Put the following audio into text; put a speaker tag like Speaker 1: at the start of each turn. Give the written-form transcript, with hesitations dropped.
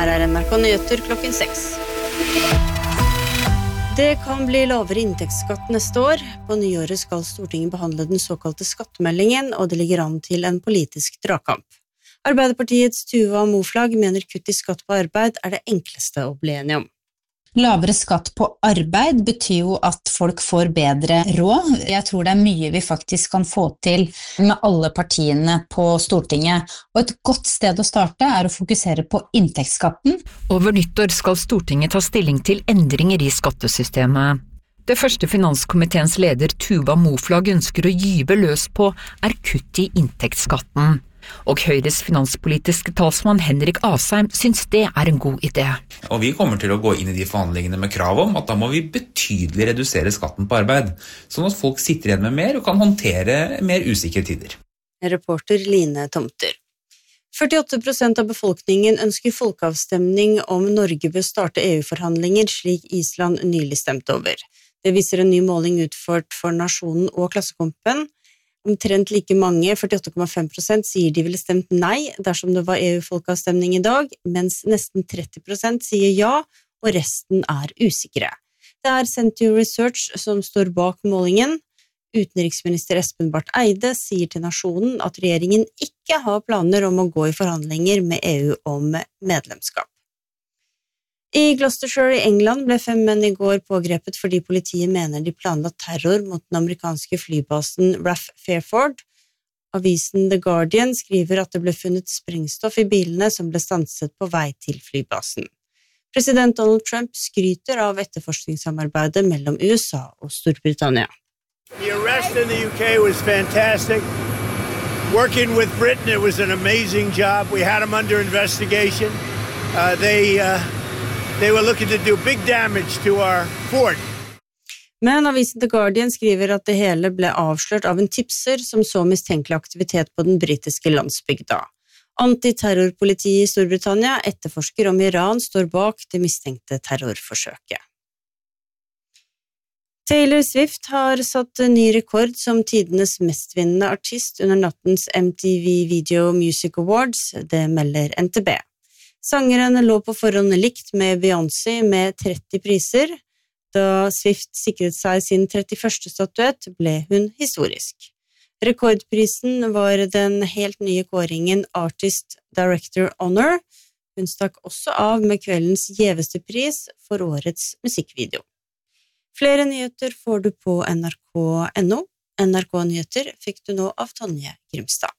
Speaker 1: Her NRK Nyheter klokken 6. Det kan bli lavere inntektsskatt neste år. På nyåret skal Stortinget behandle den såkalte skattemeldingen, og det ligger an til en politisk dragkamp. Arbeiderpartiets Tuva Moflag mener kutt i skatt på arbeid det enkleste å bli enige om.
Speaker 2: Lavere skatt på arbeid betyr jo at folk får bedre råd. Jeg tror det mye vi faktisk kan få til med alle partiene på Stortinget. Og et godt sted å starte å fokusere på inntektsskatten.
Speaker 3: Over nyttår skal Stortinget ta stilling til endringer i skattesystemet. Det første finanskomiteens leder Tuva Moflag ønsker å gyve løs på kutt i inntektsskatten. Og Høyres finanspolitiske talsmann Henrik Asheim synes det en god idé.
Speaker 4: Og vi kommer til å gå inn i de forhandlingene med krav om at da må vi betydelig redusere skatten på arbeid, sånn at folk sitter igjen med mer og kan håndtere mer usikre tider.
Speaker 1: Reporter Line Tomter. 48% av befolkningen ønsker folkeavstemning om Norge bør starte EU-forhandlinger, slik Island nylig stemte over. Det viser en ny måling utført for Nasjonen og Klassekampen. Omtrent like mange, 48,5%, sier de ville stemt nei dersom det var EU-folkeavstemning i dag, mens nesten 30% sier ja, og resten usikre. Det Century Research som står bak målingen. Utenriksminister Espen Barth Eide sier til Nasjonen at regjeringen ikke har planer om å gå i forhandlinger med EU om medlemskap. I Gloucestershire i England ble 5 menn i går pågrepet fordi politiet mener de planla terror mot den amerikanske flybasen RAF Fairford. Avisen The Guardian skriver at det ble funnet sprengstoff i bilene som ble stanset på vei til flybasen. President Donald Trump skryter av etterforskningssamarbeidet mellom USA og Storbritannia.
Speaker 5: The arrest in the UK was fantastic. Working with Britain, it was an amazing job. We had them under investigation. They were looking to do big damage to our fort.
Speaker 1: Men avisen The Guardian skriver at det hele ble avslørt av en tipser som så mistenkelig aktivitet på den britiske landsbygda. Antiterrorpolitiet i Storbritannia etterforsker om Iran står bak det mistenkte terrorforsøket. Taylor Swift har satt en ny rekord som tidenes mestvinnende artist under nattens MTV Video Music Awards, det melder NTB. Sangeren lå på forhånd likt med Beyoncé med 30 priser. Da Swift sikret seg sin 31. statuett, ble hun historisk. Rekordprisen var den helt nye kåringen Artist Director Honor. Hun stakk også av med kveldens gjeveste pris for årets musikkvideo. Flere nyheter får du på nrk.no. NRK Nyheter fikk du nå av Tonje Grimstad.